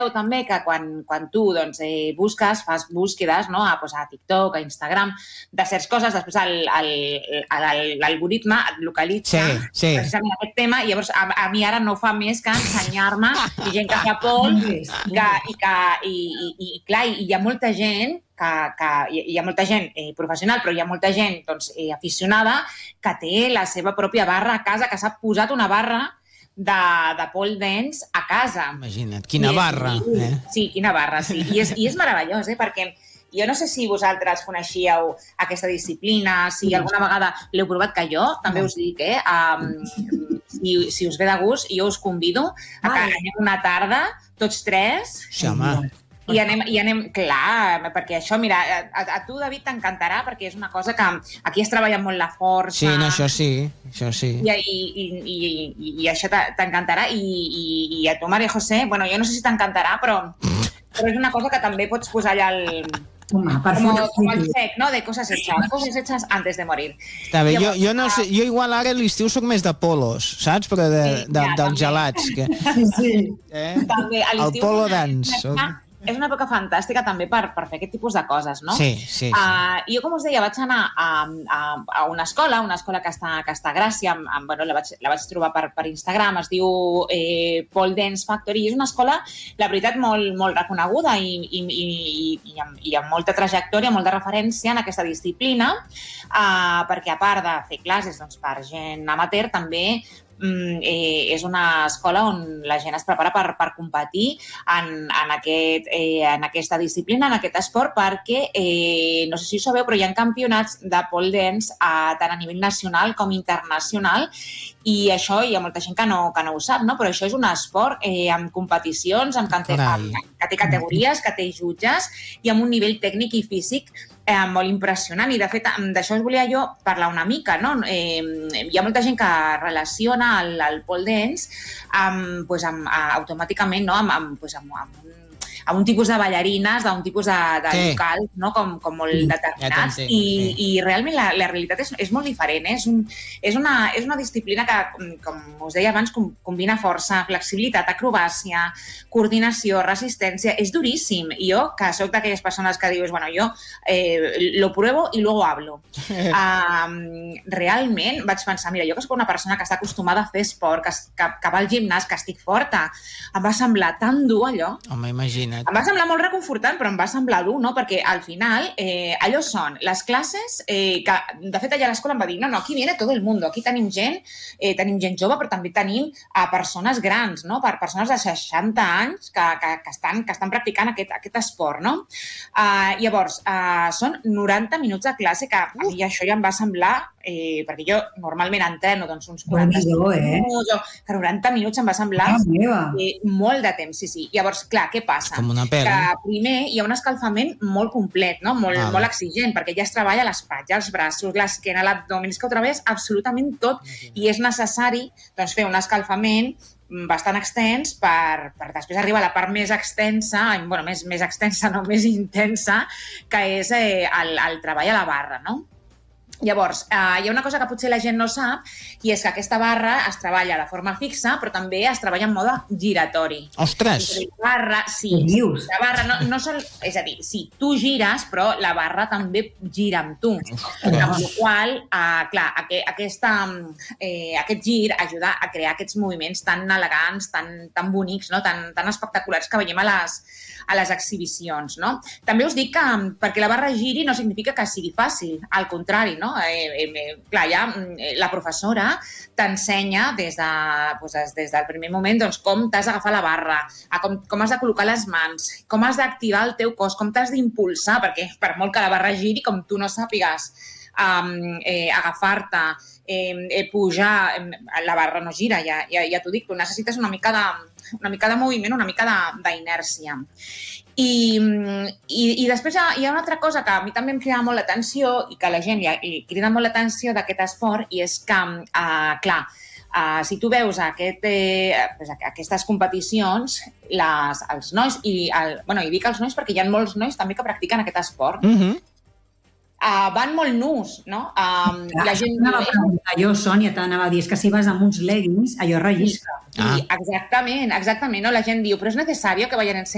també que quan tu busques, fas búsquedes a TikTok, a Instagram, de certes coses, després l'algoritme et localitza precisament aquest tema, i llavors a mi ara no fa més que ensenyar-me gent que fa pol, i clar, hi ha molta gent hi ha molta gent professional, però hi ha molta gent aficionada que té la seva pròpia barra a casa, que s'ha posat una barra de pole dance a casa. Imagina't, quina barra. Sí, quina barra, sí. I és meravellós, perquè jo no sé si vosaltres coneixíeu aquesta disciplina, si alguna vegada l'heu provat, que jo també us dic, si us ve de gust, jo us convido a que anem una tarda, tots tres, i anem, clar, perquè això, mira, a tu, David, t'encantarà, perquè és una cosa que aquí es treballa molt la força. Sí, no, això sí. I això t'encantarà, i a tu, Maria José, bueno, jo no sé si t'encantarà, però és una cosa que també pots posar allà com el sec, no?, de coses hechas antes de morir. Està bé, jo no sé, jo igual ara a l'estiu soc més de polos, saps? Però dels gelats. Sí. El polo dance. És una època fantàstica també per fer aquest tipus de coses, no? Sí. Jo, com us deia, vaig anar a una escola que està a Gràcia, la vaig trobar per Instagram, es diu Pole Dance Factory, i és una escola, la veritat, molt reconeguda i amb molta trajectòria, molta referència en aquesta disciplina, perquè a part de fer classes per gent amateur, també és una escola on la gent es prepara per competir en aquesta disciplina, en aquest esport, perquè, no sé si ho sabeu, però hi ha campionats de pole dance tant a nivell nacional com internacional, i això hi ha molta gent que no ho sap, no? Però això és un esport amb competicions, que té categories, que té jutges i amb un nivell tècnic i físic molt impressionant, i de fet d'això us volia jo parlar una mica, no? Hi ha molta gent que relaciona el pole dance automàticament amb un tipus de ballarines, d'un tipus de local, no? Com molt determinats, i realment la realitat és molt diferent. És una disciplina que, com us deia abans, combina força, flexibilitat, acrobàcia, coordinació, resistència. És duríssim. I jo, que soc d'aquelles persones que dius, bueno, jo lo pruebo y luego hablo. Realment vaig pensar, mira, jo que soc una persona que està acostumada a fer esport, que va al gimnàs, que estic forta, em va semblar tan dur allò. Home, imagina't. Em va semblar molt reconfortant, però em va semblar dur, no? Perquè al final allò són les classes que, de fet, allà a l'escola em va dir, no, aquí viene todo el mundo, aquí tenim gent jove, però també tenim persones grans, no? Per persones de 60 anys que estan practicant aquest esport, no? Llavors, són 90 minuts de classe, que a mi això ja em va semblar, perquè jo normalment entreno uns 40 minuts, que 90 minuts em va semblar molt de temps, sí. Llavors, clar, què passa? Com una peli. Que primer hi ha un escalfament molt complet, no? Molt exigent, perquè ja es treballa l'espatlla, els braços, l'esquena, l'abdomen, és que ho treballes absolutament tot, i és necessari fer un escalfament bastant extens per després arribar a la part més extensa, bueno, més extensa, no, més intensa, que és el treball a la barra, no? Llavors, hi ha una cosa que potser la gent no sap, i és que aquesta barra es treballa de forma fixa, però també es treballa en mode giratori. Ostres! La barra no sol... És a dir, sí, tu gires, però la barra també gira amb tu. Amb la qual cosa, clar, aquest gir ajuda a crear aquests moviments tan elegants, tan bonics, no? tan espectaculars que veiem a les exhibicions, no? També us dic que perquè la barra giri no significa que sigui fàcil, al contrari, no? Clar, ja la professora t'ensenya des del primer moment com t'has d'agafar la barra, com has de col·locar les mans, com has d'activar el teu cos, com t'has d'impulsar, perquè per molt que la barra giri, com tu no sàpigues agafar-te, pujar, la barra no gira, ja t'ho dic, tu necessites una mica de moviment, una mica d'inèrcia. I després hi ha una altra cosa que a mi també em crida molt l'atenció, i que a la gent li crida molt l'atenció d'aquest esport, i és que, clar, si tu veus aquestes competicions, els nois, i dic els nois perquè hi ha molts nois també que practiquen aquest esport, van molt nus, no? La gent anava a preguntar jo, Sònia, t'anava a dir, és que si vas amb uns leggings, allò rellisca. Exactament, no? La gent diu, però és necessari que vayan enseñando